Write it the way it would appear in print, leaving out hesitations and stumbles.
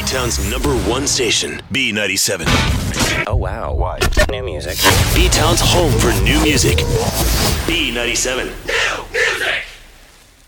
B-Town's #1 station, B97. Oh, wow. Why? New music. B-Town's home for new music. B97.